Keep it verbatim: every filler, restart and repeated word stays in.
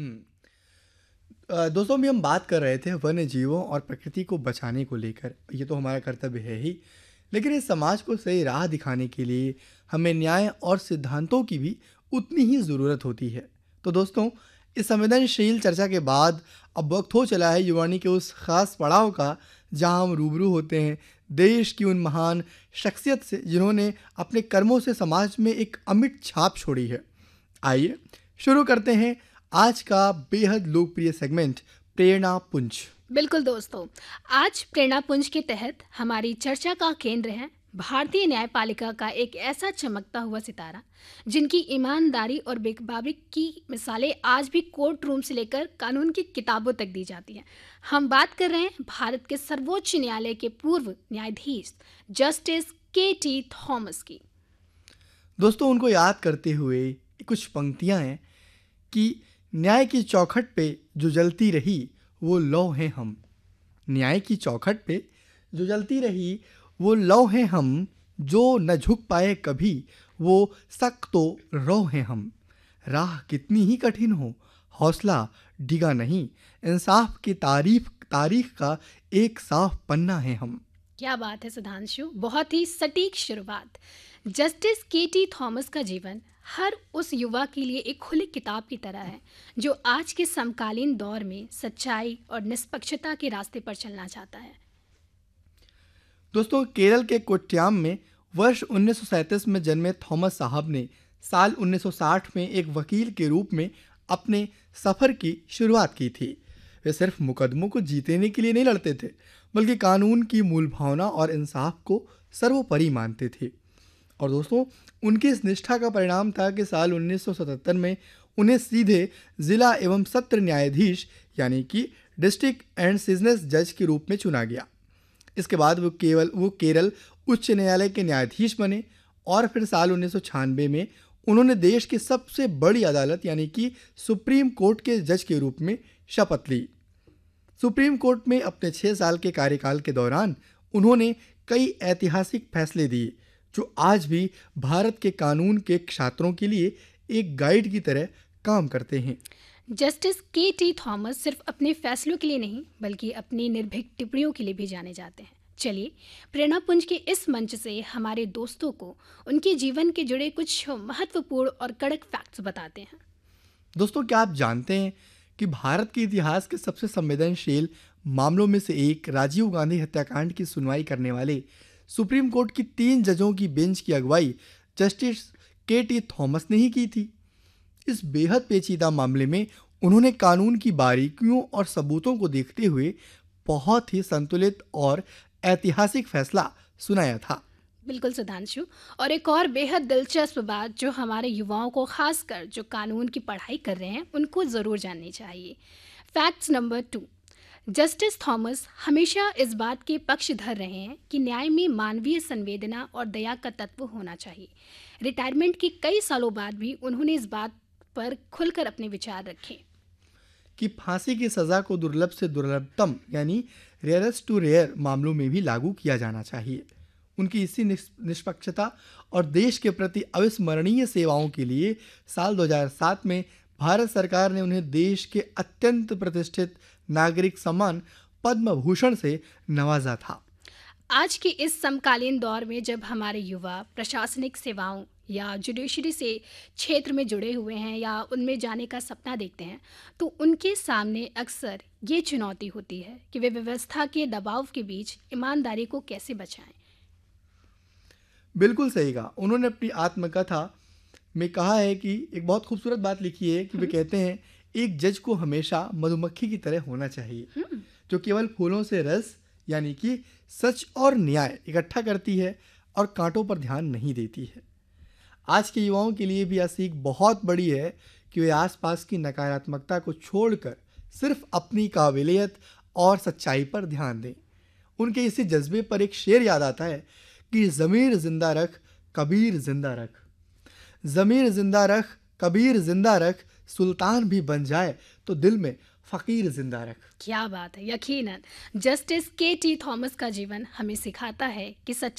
हम्म अ, दोस्तों अभी हम बात कर रहे थे वन्य जीवों और प्रकृति को बचाने को लेकर। ये तो हमारा कर्तव्य है ही, लेकिन इस समाज को सही राह दिखाने के लिए हमें न्याय और सिद्धांतों की भी उतनी ही ज़रूरत होती है। तो दोस्तों, इस संवेदनशील चर्चा के बाद अब वक्त हो चला है युवानी के उस खास पड़ाव का, जहां हम रूबरू होते हैं देश की उन महान शख्सियत से जिन्होंने अपने कर्मों से समाज में एक अमिट छाप छोड़ी है। आइए शुरू करते हैं आज का बेहद लोकप्रिय सेगमेंट, प्रेरणा पुंज। बिल्कुल दोस्तों, आज प्रेरणा पुंज के तहत हमारी चर्चा का केंद्र है भारतीय न्यायपालिका का एक ऐसा चमकता हुआ सितारा जिनकी ईमानदारी और बेखबारी की मिसालें आज भी कोर्ट रूम से लेकर कानून की किताबों तक दी जाती हैं। हम बात कर रहे हैं भारत के सर्वोच्च न्यायालय के पूर्व न्यायाधीश जस्टिस के टी थॉमस की। दोस्तों, उनको याद करते हुए कुछ पंक्तियां हैं कि न्याय की चौखट पे जो जलती रही वो लौ हैं हम। न्याय की चौखट पे जो जलती रही वो लौ हैं हम, जो न झुक पाए कभी वो सख्तो रौ हैं हम। राह कितनी ही कठिन हो, हौसला डिगा नहीं, इंसाफ की तारीफ तारीख का एक साफ पन्ना है हम। क्या बात है सुधांशु, बहुत ही सटीक शुरुआत। जस्टिस के टी थॉमस का जीवन हर उस युवा के लिए एक खुली किताब की तरह है जो आज के समकालीन दौर में सच्चाई और निष्पक्षता के रास्ते पर चलना चाहता है। दोस्तों, केरल के कोट्टायम में वर्ष उन्नीस सौ सैंतीस में जन्मे थॉमस साहब ने साल उन्नीस सौ साठ में एक वकील के रूप में अपने सफ़र की शुरुआत की थी। वे सिर्फ मुकदमों को जीतने के लिए नहीं लड़ते थे, बल्कि कानून की मूल भावना और इंसाफ को सर्वोपरि मानते थे। और दोस्तों, उनकी इस निष्ठा का परिणाम था कि साल उन्नीस सौ सतहत्तर में उन्हें सीधे जिला एवं सत्र न्यायाधीश यानी कि डिस्ट्रिक्ट एंड सेशंस जज के रूप में चुना गया। इसके बाद वो केवल वो केरल उच्च न्यायालय के न्यायाधीश बने और फिर साल उन्नीस सौ छियानवे में उन्होंने देश की सबसे बड़ी अदालत यानी कि सुप्रीम कोर्ट के जज के रूप में शपथ ली। सुप्रीम कोर्ट में अपने छः साल के कार्यकाल के दौरान उन्होंने कई ऐतिहासिक फैसले दिए जो आज भी भारत के कानून के छात्रों के लिए एक गाइड की तरह काम करते हैं। जस्टिस के टी थॉमस सिर्फ अपने फैसलों के लिए नहीं बल्कि अपनी निर्भीक टिप्पणियों के लिए भी जाने जाते हैं। चलिए प्रेरणा पुंज के इस मंच से हमारे दोस्तों को उनके जीवन के जुड़े कुछ महत्वपूर्ण और कड़क फैक्ट्स बताते हैं। दोस्तों, क्या आप जानते हैं कि भारत के इतिहास के सबसे संवेदनशील मामलों में से एक राजीव गांधी हत्याकांड की सुनवाई करने वाले सुप्रीम कोर्ट की तीन जजों की बेंच की अगुवाई जस्टिस के टी थॉमस ने ही की थी। इस बेहद पेचीदा मामले में उन्होंने कानून की बारीकियों और सबूतों को देखते हुए बहुत ही संतुलित और ऐतिहासिक फैसला सुनाया था। बिल्कुल सुधांशु, और एक और बेहद दिलचस्प बात जो हमारे युवाओं को, खासकर जो कानून की पढ़ाई कर रहे हैं, उनको ज़रूर जाननी चाहिए। Facts number two, justice Thomas हमेशा इस बात के पक्षधर रहे हैं कि न्याय में मानवीय संवेदना और दया का तत्व होना चाहिए। रिटायरमेंट के कई सालों बाद भी उन्होंने इस बात पर खुलकर अपने विचार रखे कि फांसी की सज़ा को दुर्लभ से दुर्लभतम यानी रेयरेस्ट टू रेयर मामलों में भी लागू किया जाना चाहिए। उनकी इसी निष्पक्षता और देश के प्रति अविस्मरणीय सेवाओं के लिए साल दो हज़ार सात में भारत सरकार ने उन्हें देश के अत्यंत प्रतिष्ठित नागरिक सम्मान पद्म भूषण से नवाजा था। आज के इस समकालीन दौर में जब हमारे युवा प्रशासनिक सेवाओं या जुडिशरी से क्षेत्र में जुड़े हुए हैं या उनमें जाने का सपना देखते हैं, तो उनके सामने अक्सर ये चुनौती होती है कि वे व्यवस्था के दबाव के बीच ईमानदारी को कैसे बचाएं। बिल्कुल सही कहा। उन्होंने अपनी आत्मकथा में कहा है कि एक बहुत खूबसूरत बात लिखी है कि वे कहते हैं, एक जज को हमेशा मधुमक्खी की तरह होना चाहिए जो केवल फूलों से रस यानी कि सच और न्याय इकट्ठा करती है और कांटों पर ध्यान नहीं देती है। आज के युवाओं के लिए भी यह सीख बहुत बड़ी है कि वे आसपास की नकारात्मकता को छोड़कर सिर्फ अपनी काबिलियत और सच्चाई पर ध्यान दें। उनके इसी जज्बे पर एक शेर याद आता है कि ज़मीर जिंदा रख कबीर जिंदा रख, ज़मीर जिंदा रख कबीर जिंदा रख, सुल्तान भी बन जाए तो दिल में फ़कीर जिंदा रख। क्या बात है। यकीनन जस्टिस के टी थॉमस का जीवन हमें सिखाता है कि सच्चाई